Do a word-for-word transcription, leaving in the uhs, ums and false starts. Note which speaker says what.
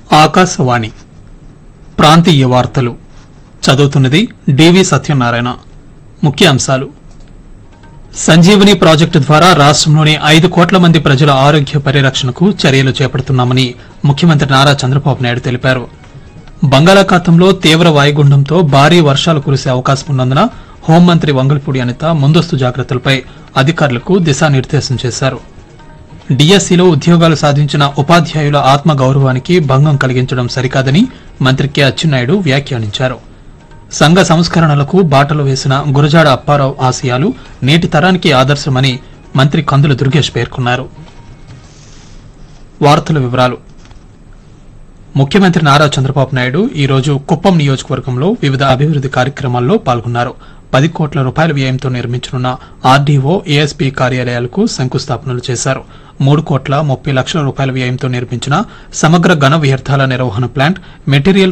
Speaker 1: ఆకాశవాణి ప్రాంతీయ వార్తలు చదువుతున్నది డివి సత్యనారాయణ. ముఖ్యాంశాలు: సంజీవని ప్రాజెక్టు ద్వారా రాష్టంలోని ఐదు కోట్ల మంది ప్రజల ఆరోగ్య పరిరక్షణకు చర్యలు చేపడుతున్నామని ముఖ్యమంత్రి నారా చంద్రబాబు నాయుడు తెలిపారు. బంగాళాఖాతంలో తీవ్ర వాయుగుండంతో భారీ వర్షాలు కురిసే అవకాశం ఉన్నందున హోంమంత్రి వంగల్పూడి అనిత ముందస్తు జాగ్రత్తలపై అధికారులకు దిశానిర్దేశం చేశారు. డిఎస్సీలో ఉద్యోగాలు సాధించిన ఉపాధ్యాయుల ఆత్మగౌరవానికి భంగం కలిగించడం సరికాదని మంత్రి కె అచ్చెన్నాయుడు వ్యాఖ్యానించారు. సంఘ సంస్కరణలకు బాటలు వేసిన గురజాడ అప్పారావు ఆశయాలు నేటి తరానికి ఆదర్శమని మంత్రి కందుల దుర్గేష్ పేర్కొన్నారు. వార్తల వివరాలు: ముఖ్యమంత్రి నారా చంద్రబాబు నాయుడు ఈరోజు కుప్పం నియోజకవర్గంలో వివిధ అభివృద్ది కార్యక్రమాల్లో పాల్గొన్నారు. పది కోట్ల రూపాయల వ్యయంతో నిర్మించనున్న ఆర్డీఓ, ఏఎస్పీ కార్యాలయాలకు శంకుస్థాపనలు చేశారు. మూడు కోట్ల ముప్పై లక్షల రూపాయల వ్యయంతో నిర్మించిన సమగ్ర ఘన వ్యర్థాల నిర్వహణ ప్లాంట్, మెటీరియల్